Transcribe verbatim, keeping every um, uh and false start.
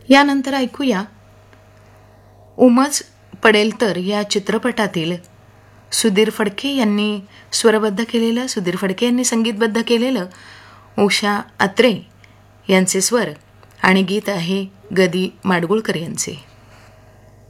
यानंतर ऐकूया उमज पडेल तर या चित्रपटातील सुधीर फडके यांनी स्वरबद्ध केलेलं, सुधीर फडके यांनी संगीतबद्ध केलेलं, उषा अत्रे यांचे स्वर आणि गीत आहे गदी माडगुळकर यांचे.